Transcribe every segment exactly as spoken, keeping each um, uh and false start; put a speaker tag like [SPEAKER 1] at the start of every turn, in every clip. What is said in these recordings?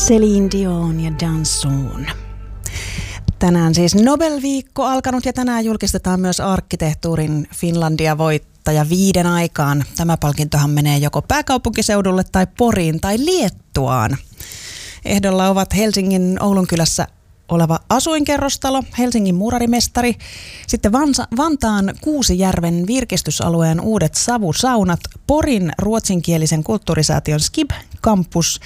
[SPEAKER 1] Céline Dion ja Danson. Tänään siis Nobel-viikko alkanut ja tänään julkistetaan myös arkkitehtuurin Finlandia-voittaja viiden aikaan. Tämä palkintohan menee joko pääkaupunkiseudulle tai Poriin tai Liettuaan. Ehdolla ovat Helsingin Oulunkylässä oleva asuinkerrostalo, Helsingin muurarimestari, sitten Vansa, Vantaan Kuusijärven virkistysalueen uudet savusaunat, Porin ruotsinkielisen kulttuurisäätiön Skib-kampus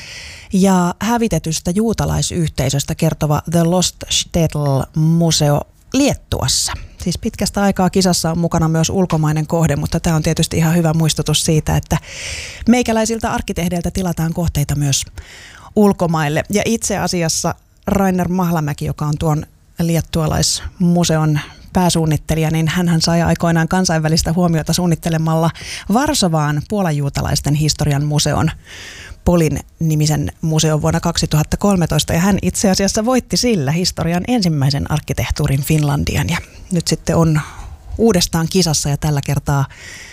[SPEAKER 1] ja hävitetystä juutalaisyhteisöstä kertova The Lost Shtetl-museo Liettuassa. Siis pitkästä aikaa kisassa on mukana myös ulkomainen kohde, mutta tämä on tietysti ihan hyvä muistutus siitä, että meikäläisiltä arkkitehdeiltä tilataan kohteita myös ulkomaille. Ja itse asiassa Rainer Mahlamäki, joka on tuon liettualaismuseon pääsuunnittelija, niin hänhän sai aikoinaan kansainvälistä huomiota suunnittelemalla Varsovaan puolajuutalaisten historian museon, Polin nimisen museon vuonna kaksituhattakolmetoista, ja hän itse asiassa voitti sillä historian ensimmäisen arkkitehtuurin Finlandian, ja nyt sitten on uudestaan kisassa ja tällä kertaa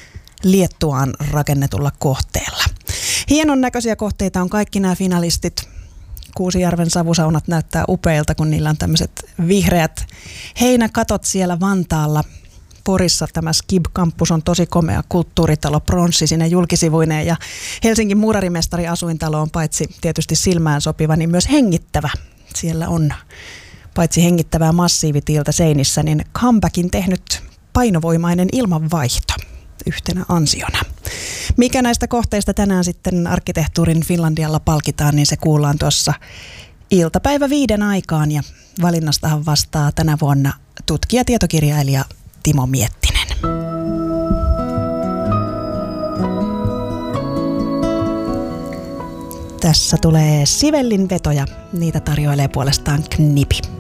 [SPEAKER 1] Liettuaan rakennetulla kohteella. Hienon näköisiä kohteita on kaikki nämä finalistit. Kuusijärven savusaunat näyttää upeilta, kun niillä on tämmöiset vihreät heinäkatot siellä Vantaalla. Porissa tämä Skib-kampus on tosi komea kulttuuritalo, pronssi sinne julkisivuineen, ja Helsingin muurarimestari asuintalo on paitsi tietysti silmään sopiva, niin myös hengittävä. Siellä on paitsi hengittävää massiivitiiltä seinissä, niin comebackin tehnyt painovoimainen ilmanvaihto yhtenä ansiona. Mikä näistä kohteista tänään sitten arkkitehtuurin Finlandialla palkitaan, niin se kuullaan tuossa iltapäivä viiden aikaan, ja valinnastahan vastaa tänä vuonna tutkija, tietokirjailija Timo Miettinen. Tässä tulee Sivellin vetoja, niitä tarjoilee puolestaan Knipi.